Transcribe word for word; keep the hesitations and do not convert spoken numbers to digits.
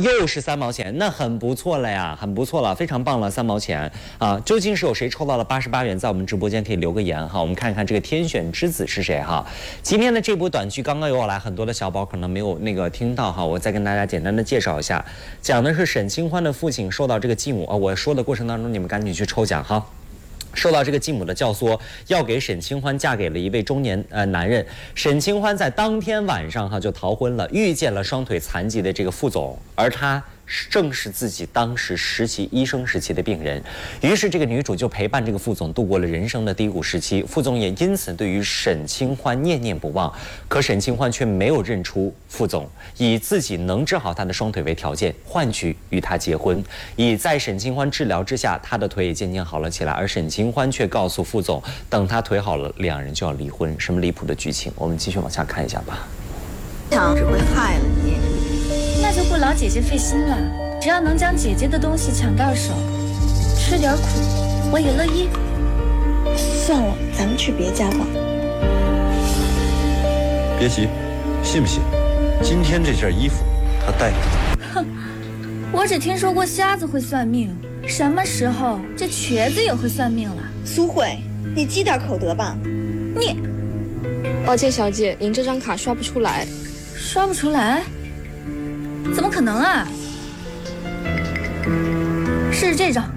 又是三毛钱，那很不错了呀，很不错了，非常棒了，三毛钱啊！究竟是有谁抽到了八十八元？在我们直播间可以留个言哈，我们看看这个天选之子是谁哈。今天的这部短剧刚刚由我来，很多的小宝可能没有那个听到哈，我再跟大家简单的介绍一下，讲的是沈清欢的父亲受到这个继母啊，我说的过程当中你们赶紧去抽奖哈。受到这个继母的教唆，要给沈清欢嫁给了一位中年呃男人。沈清欢在当天晚上哈就逃婚了，遇见了双腿残疾的这个副总，而他正是自己当时实习医生时期的病人。于是这个女主就陪伴这个副总度过了人生的低谷时期。副总也因此对于沈清欢念念不忘，可沈清欢却没有认出副总，以自己能治好他的双腿为条件，换取与他结婚。以在沈清欢治疗之下，他的腿也渐渐好了起来，而沈清欢却告诉副总，等他腿好了，两人就要离婚。什么离谱的剧情？我们继续往下看一下吧。 只会害了你。 那就不劳姐姐费心了，只要能将姐姐的东西抢到手，吃点苦，我也乐意。 算了，咱们去别家吧。 别急，信不信？今天这件衣服他带给你。 哼，我只听说过瞎子会算命，什么时候这瘸子也会算命了？ 苏慧，你积点口德吧。 你， 抱歉，小姐，您这张卡刷不出来。 刷不出来？怎么可能啊？是这张。